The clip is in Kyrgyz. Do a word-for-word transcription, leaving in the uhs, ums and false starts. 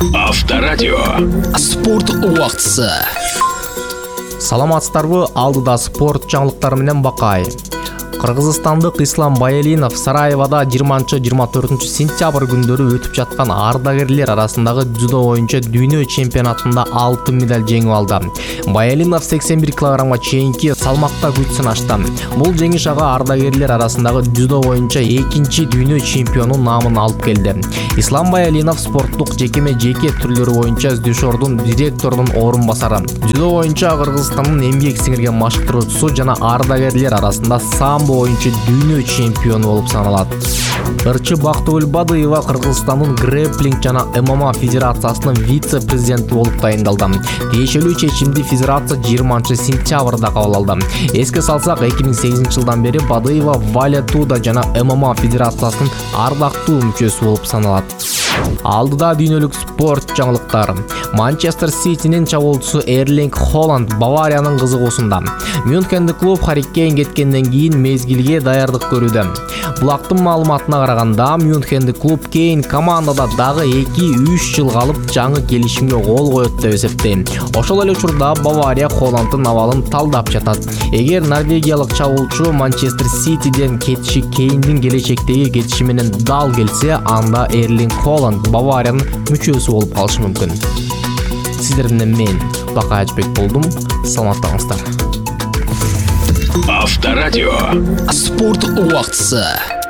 Авторадио. Спорт убактысы. Саламатсыздарбы? Алдыда спорт жаңылыктары менен Бакай. Кыргызстандык Ислам Баялинов Сараевада жыйырманчы — жыйырма төртүнчү сентябрь күндөрү өтүп жаткан ардагерлер арасындагы дзюдо боюнча дүйнө чемпионатында алтын медаль жеңип алды. Баялинов сексен бир килограммга чейинки салмакта күч сынашты. Бул жеңиш ага ардагерлер арасындагы дзюдо боюнча экинчи дүйнө чемпиону наамын алып келди. Ислам Баялинов спорттук жекеме-жеке түрлөрү боюнча Дюшордун директорунун орун басары. Дзюдо боюнча Кыргызстандын эмгек сиңирген машыктыруучусу жана ардагерлер арасында самбо боюнча дүйнө чемпиону болуп саналат. Ырчы Бактыгүл Бадыева Кыргызстандын грэпплинг жана эм эм а федерациясынын вице-президенти болуп тайындалды. Тиешелүү чечимди федерация жыйырманчы сентябрда кабыл алды. Эске салсак, эки миң сегизинчи жылдан бери Бадыева Валя Туда жана эм эм а федерациясынын ардактуу мүчөсү болуп саналат. Алдыда дүйнөлүк спорт жаңылыктары. Манчестер Ситинин чабуучусу Эрлинг Холланд Бавариянын кызыгуусунда. Мюнхендик клуб Харри Кейн кеткенден кийин мезгилге даярдык көрүүдө. Булактын маалыматына караганда, Мюнхендик клуб Кейн командада дагы эки үч жыл калып жаңы келишимге кол коет деп эсептейт. Ошол эле учурда Бавария Холланддын абалын талдап жатат. Эгер норвегиялык чабуучу Манчестер Ситиден кетиши Кейндин келечектеги кетиши менен дал келсе, анда Эрлинг Холланд Бавариянын мүчөсү болуп калышы мүмкүн. Сиздер менен мен Бакай Ажбек болдум. Саламаттаңыздар. Авторадио. Спорт убактысы.